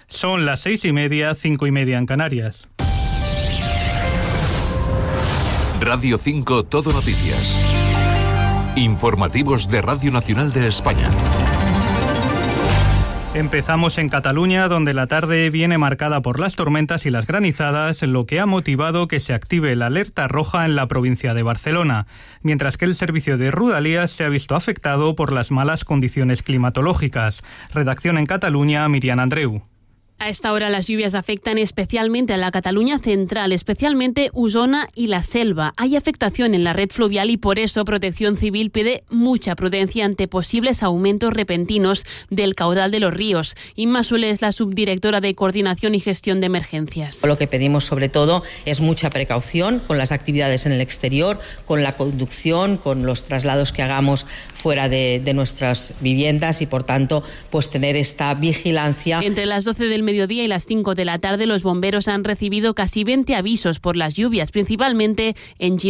Son las 6:30, 5:30 en Canarias. Radio 5 Todo Noticias. Informativos de Radio Nacional de España. Empezamos en Cataluña, donde la tarde viene marcada por las tormentas y las granizadas, lo que ha motivado que se active la alerta roja en la provincia de Barcelona, mientras que el servicio de Rodalies se ha visto afectado por las malas condiciones climatológicas. Redacción en Cataluña, Miriam Andreu. A esta hora las lluvias afectan especialmente a la Cataluña central, especialmente Osona y la Selva. Hay afectación en la red fluvial y por eso Protección Civil pide mucha prudencia ante posibles aumentos repentinos del caudal de los ríos. Inma Sule es la subdirectora de Coordinación y Gestión de Emergencias. Lo que pedimos sobre todo es mucha precaución con las actividades en el exterior, con la conducción, con los traslados que hagamos fuera de nuestras viviendas y por tanto pues tener esta vigilancia. Entre las 12 del mediodía y las 5 de la tarde los bomberos han recibido casi 20 avisos por las lluvias, principalmente en Girona.